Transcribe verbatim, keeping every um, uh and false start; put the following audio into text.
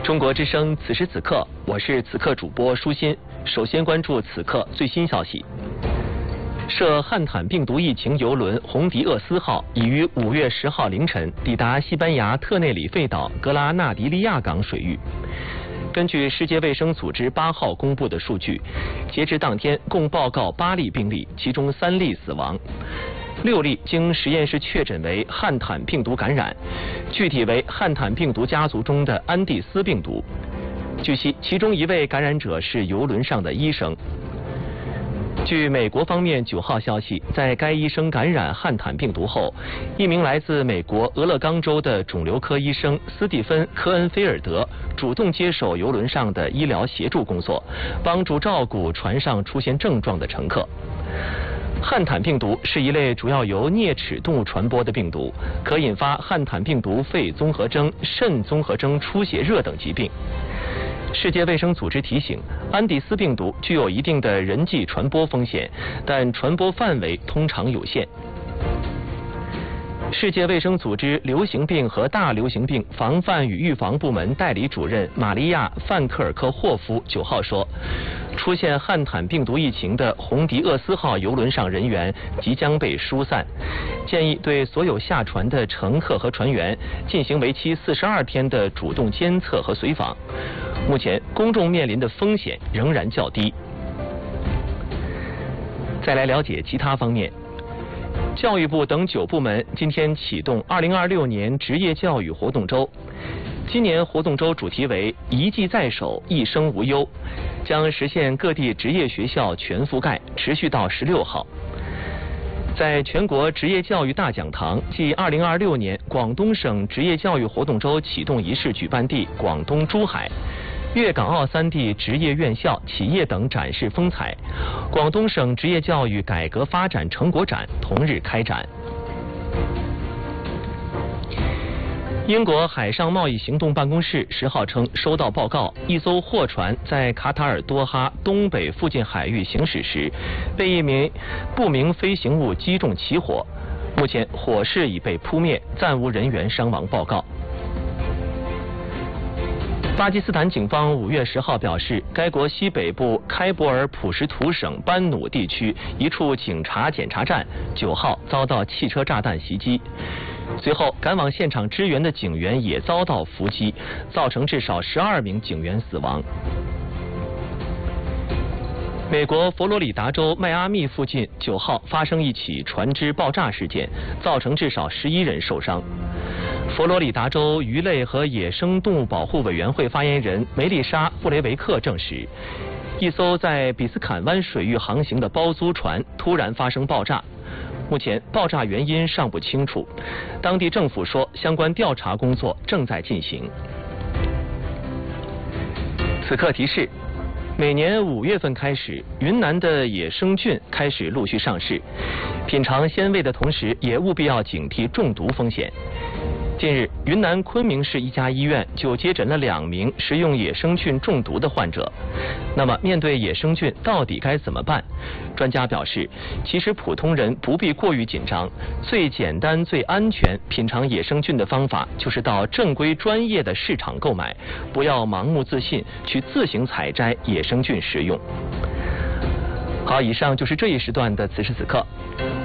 中国之声此时此刻，我是此刻主播舒心。首先关注此刻最新消息。涉汉坦病毒疫情邮轮红迪厄斯号已于五月十号凌晨抵达西班牙特内里费岛格拉纳迪利亚港水域。根据世界卫生组织八号公布的数据，截至当天共报告八例病例，其中三例死亡。六例经实验室确诊为汉坦病毒感染，具体为汉坦病毒家族中的安第斯病毒。据悉，其中一位感染者是邮轮上的医生。据美国方面九号消息，在该医生感染汉坦病毒后，一名来自美国俄勒冈州的肿瘤科医生斯蒂芬·科恩菲尔德主动接手邮轮上的医疗协助工作，帮助照顾船上出现症状的乘客。汉坦病毒是一类主要由啮齿动物传播的病毒，可引发汉坦病毒肺综合征、肾综合征出血热等疾病。世界卫生组织提醒，安第斯病毒具有一定的人际传播风险，但传播范围通常有限。世界卫生组织流行病和大流行病防范与预防部门代理主任玛利亚·范克尔科霍夫九号说，出现汉坦病毒疫情的红迪厄斯号邮轮上人员即将被疏散，建议对所有下船的乘客和船员进行为期四十二天的主动监测和随访。目前公众面临的风险仍然较低。再来了解其他方面。教育部等九部门今天启动二零二六年职业教育活动周。今年活动周主题为“一技在手，一生无忧”，将实现各地职业学校全覆盖，持续到十六号。在全国职业教育大讲堂暨二零二六年广东省职业教育活动周启动仪式举办地广东珠海，粤港澳三地职业院校、企业等展示风采。广东省职业教育改革发展成果展同日开展。英国海上贸易行动办公室十号称收到报告，一艘货船在卡塔尔多哈东北附近海域行驶时，被一名不明飞行物击中起火。目前火势已被扑灭，暂无人员伤亡报告。巴基斯坦警方五月十号表示，该国西北部开伯尔普什图省班努地区一处警察检查站九号遭到汽车炸弹袭击，随后赶往现场支援的警员也遭到伏击，造成至少十二名警员死亡。美国佛罗里达州迈阿密附近九号发生一起船只爆炸事件，造成至少十一人受伤。佛罗里达州鱼类和野生动物保护委员会发言人梅丽莎·布雷维克证实，一艘在比斯坎湾水域航行的包租船突然发生爆炸。目前爆炸原因尚不清楚，当地政府说相关调查工作正在进行。此刻提示，每年五月份开始，云南的野生菌开始陆续上市，品尝鲜味的同时，也务必要警惕中毒风险。近日，云南昆明市一家医院就接诊了两名食用野生菌中毒的患者。那么，面对野生菌，到底该怎么办？专家表示，其实普通人不必过于紧张，最简单、最安全品尝野生菌的方法，就是到正规专业的市场购买，不要盲目自信，去自行采摘野生菌食用。好，以上就是这一时段的此时此刻。